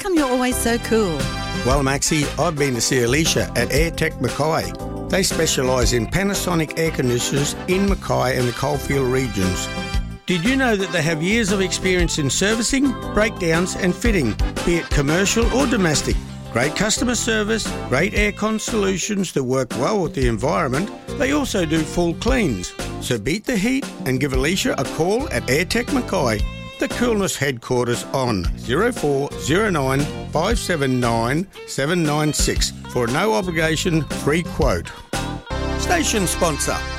come you're always so cool? Well, Maxie, I've been to see Alicia at AirTech Mackay. They specialise in Panasonic air conditioners in Mackay and the Coalfield regions. Did you know that they have years of experience in servicing, breakdowns and fitting, be it commercial or domestic? Great customer service, great aircon solutions that work well with the environment. They also do full cleans. So beat the heat and give Alicia a call at AirTech Mackay, the Coolness headquarters on 0409 579 796 for a no obligation free quote. Station sponsor.